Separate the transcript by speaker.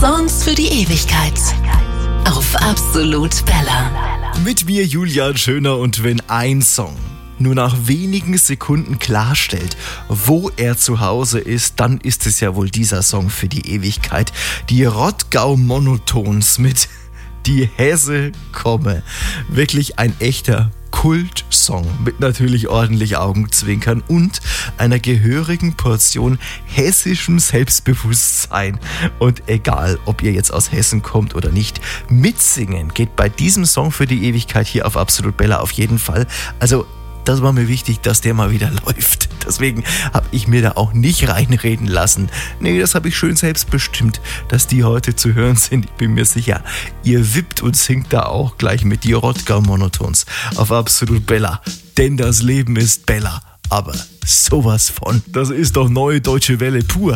Speaker 1: Songs für die Ewigkeit. Auf Absolut Bella.
Speaker 2: Mit mir Julian Schöner, und wenn ein Song nur nach wenigen Sekunden klarstellt, wo er zu Hause ist, dann ist es ja wohl dieser Song für die Ewigkeit. Die Rottgau Monotons mit Die Hesse komme. Wirklich ein echter Kultsong mit natürlich ordentlich Augenzwinkern und einer gehörigen Portion hessischem Selbstbewusstsein. Und egal, ob ihr jetzt aus Hessen kommt oder nicht, mitsingen geht bei diesem Song für die Ewigkeit hier auf Absolut Bella auf jeden Fall. Also das war mir wichtig, dass der mal wieder läuft. Deswegen habe ich mir da auch nicht reinreden lassen. Nee, das habe ich schön selbst bestimmt, dass die heute zu hören sind. Ich bin mir sicher, ihr wippt und singt da auch gleich mit die Rottgau Monotons auf Absolut Bella. Denn das Leben ist Bella. Aber sowas von. Das ist doch neue deutsche Welle pur.